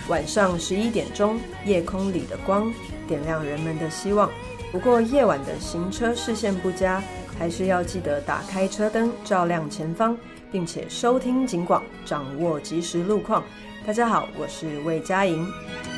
晚上11点钟，夜空里的光点亮人们的希望。不过夜晚的行车视线不佳，还是要记得打开车灯照亮前方，并且收听警广，掌握即时路况。大家好，我是魏佳莹。